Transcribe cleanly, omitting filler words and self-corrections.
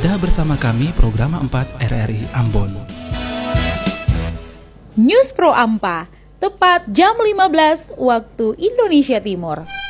Anda bersama kami program 4 RRI Ambon. News Pro Ampa, tepat jam 15 waktu Indonesia Timur.